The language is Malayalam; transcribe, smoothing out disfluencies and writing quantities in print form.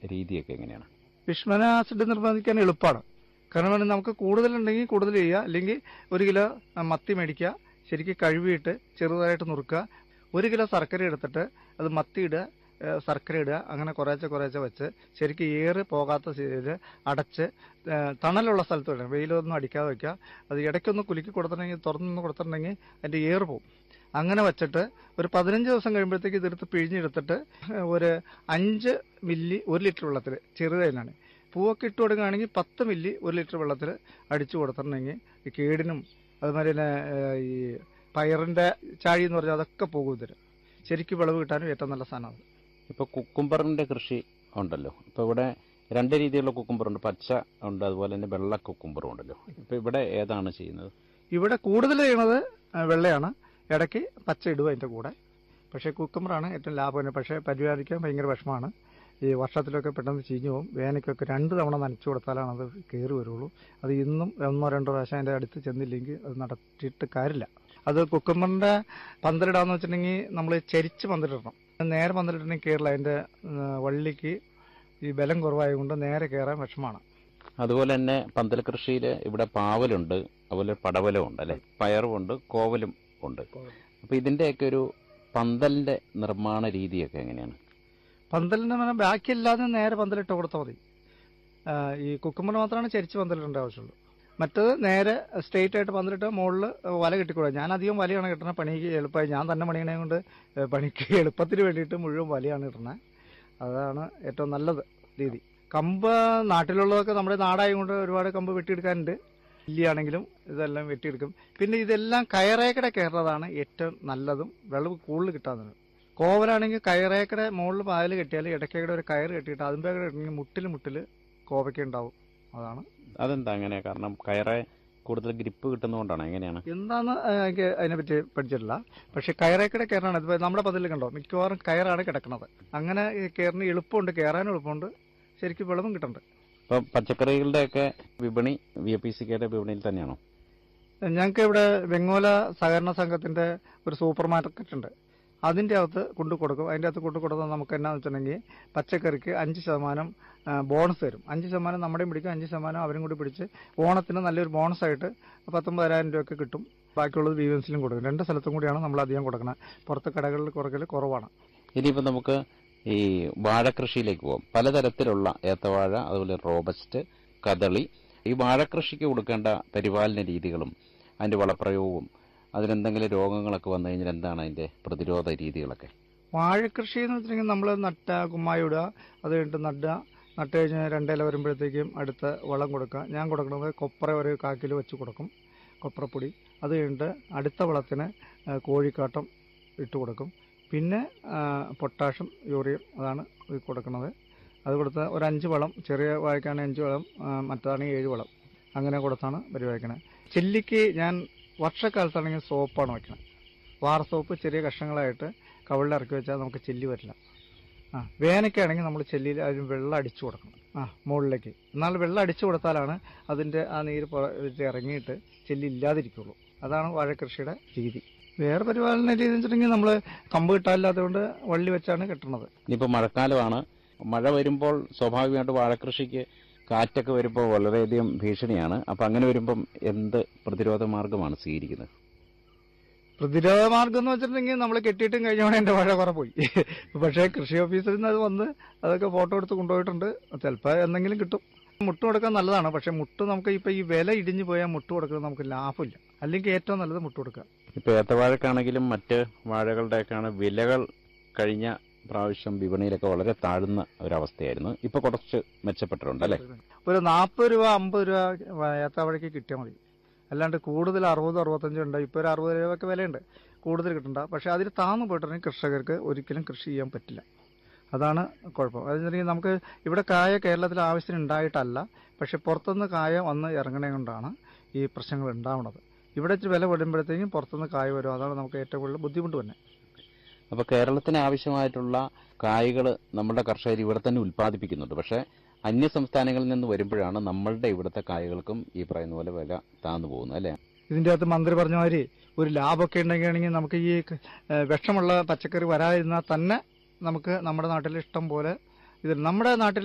രീതിയൊക്കെ എങ്ങനെയാണ്? ഫിഷ്മൻ ആസിഡ് നിർബന്ധിക്കാൻ എളുപ്പമാണ്. കാരണം നമുക്ക് കൂടുതലുണ്ടെങ്കിൽ കൂടുതൽ ചെയ്യുക, അല്ലെങ്കിൽ 1 കിലോ മത്തി മേടിക്കുക, ശരിക്കും കഴുകിയിട്ട് ചെറുതായിട്ട് നുറുക്കുക, 1 കിലോ ശർക്കര എടുത്തിട്ട് അത് മത്തി ഇടുക, ശർക്കര ഇടുക, അങ്ങനെ കുറേശ്ശെ വെച്ച് ശരിക്കും ഏറ് പോകാത്ത രീതിയിൽ അടച്ച് തണലുള്ള സ്ഥലത്ത് വയ്ക്കണം. വെയിലൊന്നും അടിക്കാതെ വയ്ക്കുക. അത് ഇടയ്ക്കൊന്ന് കുലുക്കി കൊടുത്തിട്ടുണ്ടെങ്കിൽ, തുറന്നൊന്ന് കൊടുത്തിട്ടുണ്ടെങ്കിൽ അതിൻ്റെ ഏറ് പോകും. അങ്ങനെ വെച്ചിട്ട് ഒരു 15 ദിവസം കഴിയുമ്പോഴത്തേക്ക് ഇതെടുത്ത് പിഴിഞ്ഞെടുത്തിട്ട് ഒരു 5 മില്ലി 1 ലിറ്റർ വെള്ളത്തിൽ, ചെറുതേനാണ് പൂവൊക്കെ ഇട്ട് കൊടുക്കുകയാണെങ്കിൽ 10 മില്ലി 1 ലിറ്റർ വെള്ളത്തിൽ അടിച്ചു കൊടുത്തിട്ടുണ്ടെങ്കിൽ ഈ കേടിനും അതുമാതിരി തന്നെ ഈ പയറിന്റെ ചാഴി എന്ന് പറഞ്ഞാൽ അതൊക്കെ പോകും. ഇതിന് ശരിക്കും വിളവ് കിട്ടാനും ഏറ്റവും നല്ല സാധനമാണ്. ഇപ്പോൾ കുക്കുംബറിന്റെ കൃഷി ഉണ്ടല്ലോ. ഇപ്പോൾ ഇവിടെ 2 രീതിയിലുള്ള കുക്കുംബറുണ്ട്, പച്ച ഉണ്ട്, അതുപോലെ തന്നെ വെള്ള കുക്കുംബറും ഉണ്ടല്ലോ. ഇപ്പോൾ ഇവിടെ ഏതാണ് ചെയ്യുന്നത്? ഇവിടെ കൂടുതൽ ചെയ്യണത് വെള്ളയാണ്. ഇടയ്ക്ക് പച്ച ഇടുക അതിൻ്റെ കൂടെ. പക്ഷേ കുക്കുംബറാണ് ഏറ്റവും ലാഭം. പക്ഷേ പരിപാലിക്കാൻ ഭയങ്കര വിഷമമാണ്. ഈ വർഷത്തിലൊക്കെ പെട്ടെന്ന് ചീഞ്ഞു പോകും. വേനയ്ക്കൊക്കെ 2 തവണ നനച്ചു കൊടുത്താലാണ് അത് കയറി വരുള്ളൂ. അത് ഇന്നും 1-2 പ്രാവശ്യം അതിൻ്റെ അടുത്ത് ചെന്നില്ലെങ്കിൽ അത് നടത്തിയിട്ട് കാര്യമില്ല. അത് കുക്കുംബറിന്റെ പന്തലിടാന്ന് വെച്ചിട്ടുണ്ടെങ്കിൽ നമ്മൾ ചരിച്ച് പന്തലിടണം. നേരെ പന്തലിട്ടുണ്ടെങ്കിൽ കയറില്ല. അതിന്റെ വള്ളിക്ക് ഈ ബലം കുറവായതുകൊണ്ട് നേരെ കയറാൻ വിഷമാണ്. അതുപോലെ തന്നെ പന്തൽ കൃഷിയിൽ ഇവിടെ പാവലുണ്ട്, അതുപോലെ പടവലും ഉണ്ട് അല്ലെ, പയറുമുണ്ട്, കോവലും ഉണ്ട്. അപ്പൊ ഇതിന്റെയൊക്കെ ഒരു പന്തലിന്റെ നിർമ്മാണ രീതിയൊക്കെ എങ്ങനെയാണ്? പന്തലിന്റെ ബാക്കിയല്ലാതെ നേരെ പന്തലിട്ട് കൊടുത്താൽ മതി. ഈ കുക്കുംബർ മാത്രമാണ് ചരിച്ച് പന്തലിടേണ്ട ആവശ്യമുള്ളൂ. മറ്റത് നേരെ സ്ട്രെയിറ്റ് ആയിട്ട് പന്തലിട്ട് മുകളിൽ വല കെട്ടിക്കൂടാ. ഞാൻ അധികം വലയാണ് കിട്ടുന്നത്. പണിക്ക് എളുപ്പമായി ഞാൻ തന്നെ പണിയണേ കൊണ്ട് പണിക്ക് എളുപ്പത്തിന് വേണ്ടിയിട്ട് മുഴുവൻ വലയാണ് കിട്ടുന്നത്. അതാണ് ഏറ്റവും നല്ലത് രീതി. കമ്പ് നാട്ടിലുള്ളതൊക്കെ നമ്മുടെ നാടായതുകൊണ്ട് ഒരുപാട് കമ്പ് വെട്ടിയെടുക്കാനുണ്ട്. ഇല്ലിയാണെങ്കിലും ഇതെല്ലാം വെട്ടിയെടുക്കും. പിന്നെ ഇതെല്ലാം കയറേക്കടെ കയറുന്നതാണ് ഏറ്റവും നല്ലതും വിളവ് കൂടുതൽ കിട്ടാവുന്നത്. കോവലാണെങ്കിൽ കയറേക്കടെ മുകളിൽ പായൽ കെട്ടിയാൽ ഇടയ്ക്കടെ ഒരു കയറ് കെട്ടിയിട്ട് അതിൻ്റെ മുട്ടിൽ കോവയ്ക്ക ഉണ്ടാവും. അതാണ്. അതെന്താ അങ്ങനെ? കാരണം കയറെ കൂടുതൽ ഗ്രിപ്പ് കിട്ടുന്നതുകൊണ്ടാണ്? എങ്ങനെയാണ് എന്താന്ന് എനിക്ക് അതിനെപ്പറ്റി പഠിച്ചിട്ടില്ല. പക്ഷെ കയറേക്കടെ കയറാണ്. ഇപ്പൊ നമ്മുടെ പതിൽ കണ്ടോ, മിക്കവാറും കയറാണ് കിടക്കുന്നത്. അങ്ങനെ കയറിന് എളുപ്പമുണ്ട്, കയറാനും എളുപ്പമുണ്ട്, ശരിക്കും വിളവും കിട്ടുന്നുണ്ട്. ഇപ്പൊ പച്ചക്കറികളുടെയൊക്കെ വിപണി VAPCKയുടെ വിപണിയിൽ തന്നെയാണോ? ഞങ്ങൾക്ക് ഇവിടെ വെങ്ങോല സഹകരണ സംഘത്തിന്റെ ഒരു സൂപ്പർ മാർക്കറ്റ് ഉണ്ട്. അതിൻ്റെ അകത്ത് കൊണ്ടു കൊടുക്കും. അതിൻ്റെ അകത്ത് കൊണ്ടു കൊടുത്താൽ നമുക്ക് എന്നാന്ന് വെച്ചിട്ടുണ്ടെങ്കിൽ പച്ചക്കറിക്ക് 5% ബോണസ് തരും. 5% നമ്മുടെയും പിടിക്കും, 5% അവരും കൂടി പിടിച്ച് ഓണത്തിന് നല്ലൊരു ബോണസായിട്ട് 19,000 രൂപയൊക്കെ കിട്ടും. ബാക്കിയുള്ളത് VMCയിലും കൊടുക്കും. 2 സ്ഥലത്തും കൂടിയാണ് നമ്മൾ അധികം കൊടുക്കുന്നത്. പുറത്ത് കടകളിൽ കുറക്കൽ കുറവാണ്. ഇനിയിപ്പോൾ നമുക്ക് ഈ വാഴക്കൃഷിയിലേക്ക് പോകാം. പലതരത്തിലുള്ള ഏത്തവാഴ, അതുപോലെ റോബസ്റ്റ്, കദളി. ഈ വാഴക്കൃഷിക്ക് കൊടുക്കേണ്ട പരിപാലന രീതികളും അതിന്റെ വളപ്രയോഗവും അതിനെന്തെങ്കിലും രോഗങ്ങളൊക്കെ വന്നു കഴിഞ്ഞാൽ എന്താണ് അതിന്റെ പ്രതിരോധ രീതികളൊക്കെ? വാഴക്കൃഷി എന്ന് വെച്ചിട്ടുണ്ടെങ്കിൽ നമ്മൾ നട്ട കുമ്മായി ഇടുക, അത് കഴിഞ്ഞിട്ട് നട്ട് കഴിഞ്ഞ് 2 ഇല വരുമ്പോഴത്തേക്കും അടുത്ത വളം കൊടുക്കുക. ഞാൻ കൊടുക്കുന്നത് കൊപ്ര ഒരു 1/4 കിലോ വെച്ച് കൊടുക്കും, കൊപ്രപ്പൊടി. അത് കഴിഞ്ഞിട്ട് അടുത്ത വളത്തിന് കോഴിക്കാട്ടം ഇട്ട് കൊടുക്കും. പിന്നെ പൊട്ടാഷ്യം, യൂറിയം അതാണ് കൊടുക്കുന്നത്. അത് കൊടുത്ത് ഒരു 5 വളം, ചെറിയ വാഴയ്ക്കാണ് 5 വളം, മറ്റതാണെങ്കിൽ 7 വളം. അങ്ങനെ കൊടുത്താണ് പരിപാലിക്കുന്നത്. ചെല്ലിക്ക് ഞാൻ വർഷക്കാലത്താണെങ്കിൽ സോപ്പാണ് വയ്ക്കുന്നത്. വാർ സോപ്പ് ചെറിയ കഷ്ണങ്ങളായിട്ട് കവിളിൽ ഇറക്കി വെച്ചാൽ നമുക്ക് ചെല്ലി വരില്ല. വേനയ്ക്കാണെങ്കിൽ നമ്മൾ ചെല്ലിയിൽ അതിന് വെള്ളം അടിച്ചു കൊടുക്കണം മുകളിലേക്ക്. എന്നാൽ വെള്ളം അടിച്ചു കൊടുത്താലാണ് അതിൻ്റെ ആ നീര് ഇറങ്ങിയിട്ട് ചെല്ലി ഇല്ലാതിരിക്കുള്ളൂ. അതാണ് വാഴക്കൃഷിയുടെ രീതി. വേറെ പരിപാലന രീതി വെച്ചിട്ടുണ്ടെങ്കിൽ നമ്മൾ കമ്പ് കിട്ടാനില്ലാത്തതുകൊണ്ട് വള്ളി വെച്ചാണ് കെട്ടുന്നത്. ഇനിയിപ്പോൾ മഴക്കാലമാണ്. മഴ വരുമ്പോൾ സ്വാഭാവികമായിട്ട് വാഴക്കൃഷിക്ക് കാറ്റൊക്കെ വരുമ്പോൾ വളരെയധികം ഭീഷണിയാണ്. അപ്പം അങ്ങനെ വരുമ്പം എന്ത് പ്രതിരോധ മാർഗമാണ് സ്വീകരിക്കുന്നത്? പ്രതിരോധ മാർഗം എന്ന് വെച്ചിട്ടുണ്ടെങ്കിൽ നമ്മൾ കെട്ടിയിട്ടും കഴിഞ്ഞോടെ എൻ്റെ വാഴ കുറെ പോയി. പക്ഷേ കൃഷി ഓഫീസിൽ നിന്ന് അത് വന്ന് അതൊക്കെ ഫോട്ടോ എടുത്ത് കൊണ്ടുപോയിട്ടുണ്ട്. ചിലപ്പോൾ എന്തെങ്കിലും കിട്ടും. മുട്ട് കൊടുക്കാൻ നല്ലതാണ്. പക്ഷെ മുട്ട് നമുക്ക് ഇപ്പം ഈ വില ഇടിഞ്ഞു പോയാൽ മുട്ട് കൊടുക്കുന്നത് നമുക്ക് ലാഭമില്ല. അല്ലെങ്കിൽ ഏറ്റവും നല്ലത് മുട്ട് കൊടുക്കുക. ഇപ്പോൾ ഏത്തവാഴക്കാണെങ്കിലും മറ്റ് വാഴകളുടെയൊക്കെയാണ് വിലകൾ കഴിഞ്ഞ പ്രാവശ്യം വിപണിയിലൊക്കെ വളരെ താഴ്ന്ന ഒരവസ്ഥയായിരുന്നു. ഇപ്പൊ കുറച്ച് മെച്ചപ്പെട്ടിട്ടുണ്ട് അല്ലേ? ഒരു 40 രൂപ 50 രൂപ ഏത്തവാഴയ്ക്ക് കിട്ടിയാൽ മതി. അല്ലാണ്ട് കൂടുതൽ 60-65 ഉണ്ട്. ഇപ്പോൾ ഒരു 60 രൂപയൊക്കെ വിലയുണ്ട്. കൂടുതൽ കിട്ടണ്ട. പക്ഷെ അതിൽ താന്നു പോയിട്ടുണ്ടെങ്കിൽ കർഷകർക്ക് ഒരിക്കലും കൃഷി ചെയ്യാൻ പറ്റില്ല. അതാണ് കുഴപ്പം. അതെന്നുണ്ടെങ്കിൽ നമുക്ക് ഇവിടെ കായ കേരളത്തിൽ ആവശ്യത്തിന് ഉണ്ടായിട്ടല്ല, പക്ഷെ പുറത്തുനിന്ന് കായ വന്ന് ഇറങ്ങണേ കൊണ്ടാണ് ഈ പ്രശ്നങ്ങൾ ഉണ്ടാവുന്നത്. ഇവിടെ ഇച്ചിരി വില വരുമ്പോഴത്തേക്കും പുറത്തുനിന്ന് കായ വരും. അതാണ് നമുക്ക് ഏറ്റവും കൂടുതൽ ബുദ്ധിമുട്ട് തന്നെ. അപ്പോൾ കേരളത്തിന് ആവശ്യമായിട്ടുള്ള കായ്കൾ നമ്മുടെ കർഷകർ ഇവിടെ തന്നെ ഉൽപ്പാദിപ്പിക്കുന്നുണ്ട്. പക്ഷേ അന്യ സംസ്ഥാനങ്ങളിൽ നിന്ന് വരുമ്പോഴാണ് നമ്മളുടെ ഇവിടുത്തെ കായകൾക്കും ഈ പറയുന്ന പോലെ വില താന്നു പോകുന്നത് അല്ലേ? ഇതിൻ്റെ അകത്ത് മന്ത്രി പറഞ്ഞ മാതിരി ഒരു ലാഭമൊക്കെ ഉണ്ടെങ്കിൽ നമുക്ക് ഈ വിഷമുള്ള പച്ചക്കറി വരാതിരുന്നാൽ തന്നെ നമുക്ക് നമ്മുടെ നാട്ടിൽ ഇഷ്ടം പോലെ ഇത് നമ്മുടെ നാട്ടിൽ